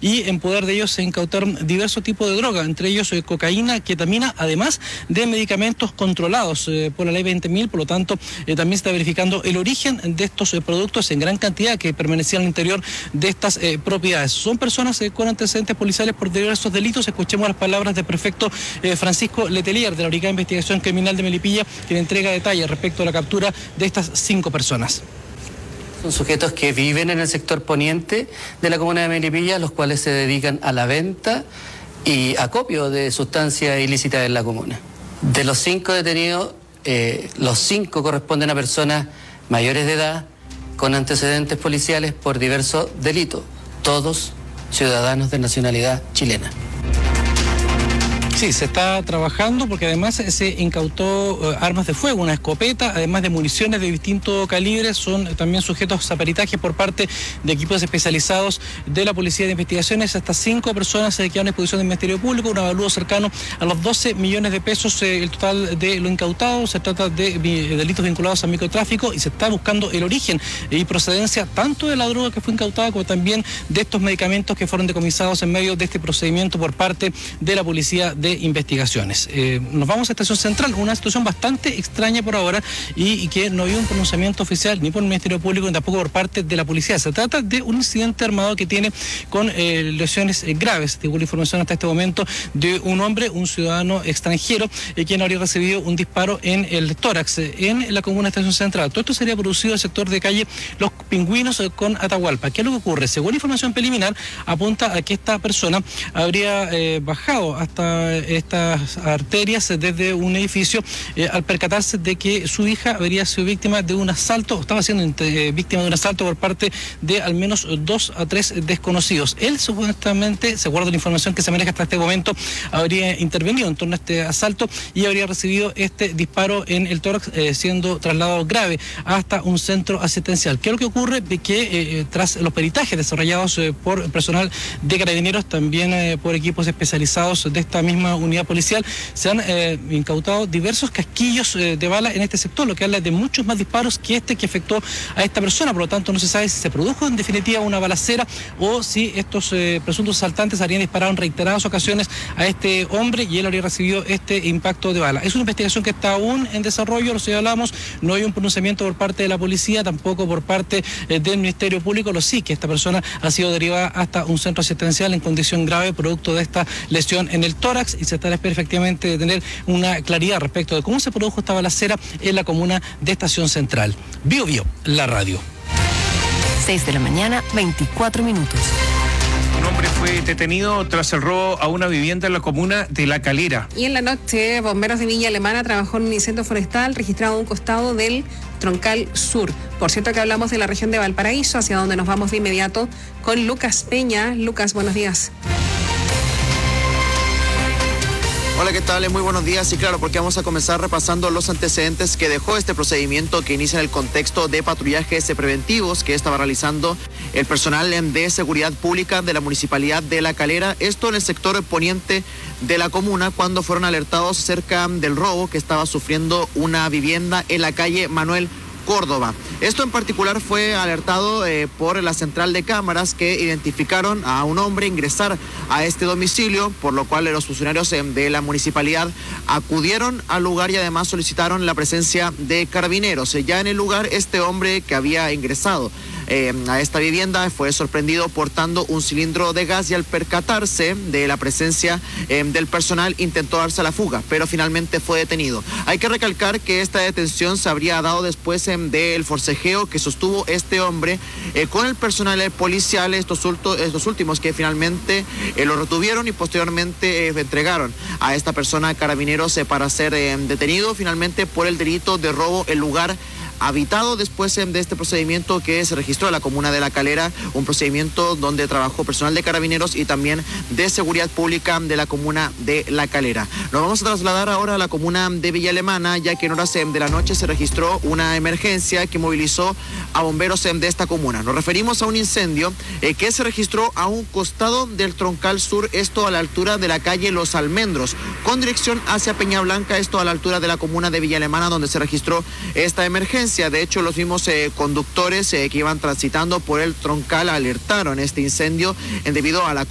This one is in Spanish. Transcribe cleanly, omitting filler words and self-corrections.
y en poder de ellos se incautaron diversos tipos de droga, entre ellos cocaína, ketamina, además de medicamentos controlados por la ley 20.000, por lo tanto también se está verificando el origen de estos productos en gran cantidad que permanecían al interior de estas propiedades. Son personas con antecedentes policiales por diversos delitos. Escuchemos las palabras del prefecto Francisco Letelier de la Brigada de Investigación Criminal de Melipilla, quien entrega detalles respecto a la captura de estas 5 personas. Son sujetos que viven en el sector poniente de la comuna de Melipilla, los cuales se dedican a la venta y acopio de sustancias ilícitas en la comuna. De los 5 detenidos, los 5 corresponden a personas mayores de edad con antecedentes policiales por diversos delitos, todos ciudadanos de nacionalidad chilena. Sí, se está trabajando porque además se incautó armas de fuego, una escopeta, además de municiones de distintos calibres. Son también sujetos a peritaje por parte de equipos especializados de la Policía de Investigaciones. Estas 5 personas se quedan en exposición del Ministerio Público, un avalúo cercano a los 12 millones de pesos el total de lo incautado. Se trata de delitos vinculados al microtráfico y se está buscando el origen y procedencia tanto de la droga que fue incautada como también de estos medicamentos que fueron decomisados en medio de este procedimiento por parte de la Policía de Investigaciones. Nos vamos a Estación Central, una situación bastante extraña por ahora y que no había un pronunciamiento oficial ni por el Ministerio Público ni tampoco por parte de la policía. Se trata de un incidente armado que tiene con lesiones graves. Tengo la información hasta este momento de un hombre, un ciudadano extranjero, quien habría recibido un disparo en el tórax en la comuna de Estación Central. Todo esto sería producido en el sector de calle Los Pingüinos con Atahualpa. ¿Qué es lo que ocurre? Según la información preliminar, apunta a que esta persona habría bajado hasta estas arterias desde un edificio al percatarse de que su hija habría sido víctima de un asalto, estaba siendo víctima de un asalto por parte de al menos 2 a 3 desconocidos. Él supuestamente, se guarda la información que se maneja hasta este momento, habría intervenido en torno a este asalto y habría recibido este disparo en el tórax, siendo trasladado grave hasta un centro asistencial. ¿Qué es lo que ocurre? Que tras los peritajes desarrollados por personal de Carabineros, también por equipos especializados de esta misma unidad policial, se han incautado diversos casquillos de bala en este sector, lo que habla de muchos más disparos que este que afectó a esta persona. Por lo tanto, no se sabe si se produjo en definitiva una balacera o si estos presuntos asaltantes habrían disparado en reiteradas ocasiones a este hombre y él habría recibido este impacto de bala. Es una investigación que está aún en desarrollo, lo señalamos, no hay un pronunciamiento por parte de la policía, tampoco por parte del Ministerio Público, lo sí que esta persona ha sido derivada hasta un centro asistencial en condición grave producto de esta lesión en el tórax y se trata efectivamente de tener una claridad respecto de cómo se produjo esta balacera en la comuna de Estación Central. Bio Bio, la radio. 6 de la mañana, 24 minutos. Un hombre fue detenido tras el robo a una vivienda en la comuna de La Calera. Y en la noche, bomberos de Villa Alemana trabajó en un incendio forestal registrado a un costado del Troncal Sur. Por cierto que hablamos de la región de Valparaíso, hacia donde nos vamos de inmediato con Lucas Peña. Lucas, buenos días. Hola, ¿qué tal? Muy buenos días. Y claro, porque vamos a comenzar repasando los antecedentes que dejó este procedimiento que inicia en el contexto de patrullajes preventivos que estaba realizando el personal de seguridad pública de la Municipalidad de La Calera. Esto en el sector poniente de la comuna, cuando fueron alertados acerca del robo que estaba sufriendo una vivienda en la calle Manuel Córdoba. Esto en particular fue alertado por la central de cámaras que identificaron a un hombre ingresar a este domicilio, por lo cual los funcionarios de la municipalidad acudieron al lugar y además solicitaron la presencia de carabineros. Ya en el lugar, este hombre que había ingresado a esta vivienda fue sorprendido portando un cilindro de gas y al percatarse de la presencia del personal intentó darse a la fuga, pero finalmente fue detenido. Hay que recalcar que esta detención se habría dado después del forcejeo que sostuvo este hombre con el personal policial, estos últimos que finalmente lo retuvieron y posteriormente entregaron a esta persona a carabineros para ser detenido finalmente por el delito de robo en lugar habitado después de este procedimiento que se registró en la comuna de La Calera, un procedimiento donde trabajó personal de carabineros y también de seguridad pública de la comuna de La Calera. Nos vamos a trasladar ahora a la comuna de Villa Alemana, ya que en horas de la noche se registró una emergencia que movilizó a bomberos de esta comuna. Nos referimos a un incendio que se registró a un costado del Troncal Sur, esto a la altura de la calle Los Almendros, con dirección hacia Peña Blanca, esto a la altura de la comuna de Villa Alemana, donde se registró esta emergencia. De hecho, los mismos conductores que iban transitando por el Troncal alertaron este incendio debido a la